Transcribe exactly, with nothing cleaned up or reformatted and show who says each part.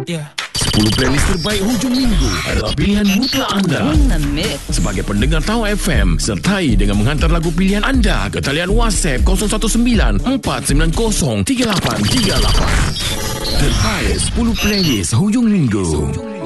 Speaker 1: Ya.
Speaker 2: sepuluh playlist terbaik hujung minggu adalah pilihan mutlak anda. Sebagai pendengar Tau F M, sertai dengan menghantar lagu pilihan anda ke talian WhatsApp kosong satu sembilan empat sembilan kosong tiga lapan tiga lapan. Terbaik sepuluh playlist hujung minggu.